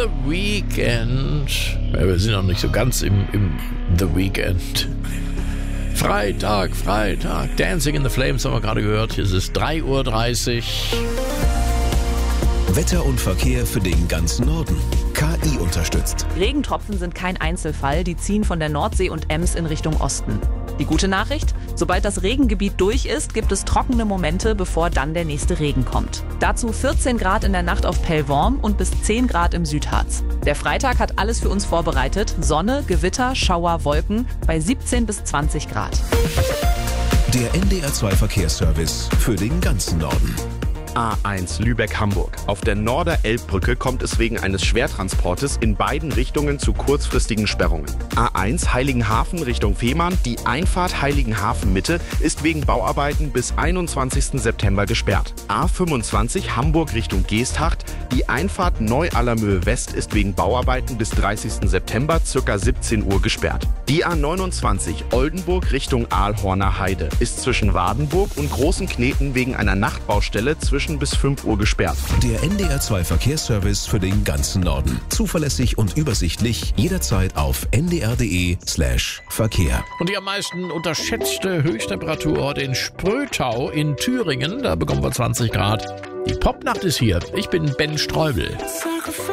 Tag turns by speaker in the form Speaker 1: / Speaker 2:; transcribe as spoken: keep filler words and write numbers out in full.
Speaker 1: The Weekend. Ja, wir sind noch nicht so ganz im, im The Weekend. Freitag, Freitag. Dancing in the Flames haben wir gerade gehört. Es ist drei Uhr dreißig.
Speaker 2: Wetter und Verkehr für den ganzen Norden. K I unterstützt.
Speaker 3: Regentropfen sind kein Einzelfall, die ziehen von der Nordsee und Ems in Richtung Osten. Die gute Nachricht: Sobald das Regengebiet durch ist, gibt es trockene Momente, bevor dann der nächste Regen kommt. Dazu vierzehn Grad in der Nacht auf Pellworm und bis zehn Grad im Südharz. Der Freitag hat alles für uns vorbereitet. Sonne, Gewitter, Schauer, Wolken bei siebzehn bis zwanzig Grad.
Speaker 2: Der N D R zwei Verkehrsservice für den ganzen Norden.
Speaker 4: A eins Lübeck-Hamburg. Auf der Norder-Elbbrücke kommt es wegen eines Schwertransportes in beiden Richtungen zu kurzfristigen Sperrungen. A eins Heiligenhafen Richtung Fehmarn. Die Einfahrt Heiligenhafen-Mitte ist wegen Bauarbeiten bis einundzwanzigsten September gesperrt. A fünfundzwanzig Hamburg Richtung Geesthacht. Die Einfahrt Neu-Allermöhe-West ist wegen Bauarbeiten bis dreißigsten September ca. siebzehn Uhr gesperrt. Die A neunundzwanzig Oldenburg Richtung Aalhorner Heide ist zwischen Wadenburg und Großen Kneten wegen einer Nachtbaustelle zwischen bis fünf Uhr gesperrt.
Speaker 2: Der N D R zwei Verkehrsservice für den ganzen Norden. Zuverlässig und übersichtlich, jederzeit auf n d r punkt d e slash Verkehr.
Speaker 1: Und die am meisten unterschätzte Höchsttemperatur heute in Sprötau in Thüringen. Da bekommen wir zwanzig Grad. Die Popnacht ist hier. Ich bin Ben Streubel.